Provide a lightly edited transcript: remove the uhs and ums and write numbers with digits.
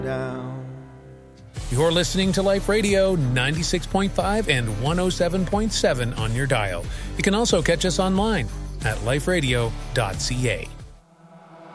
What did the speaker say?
down. You're listening to Life Radio 96.5 and 107.7 on your dial. You can also catch us online at liferadio.ca.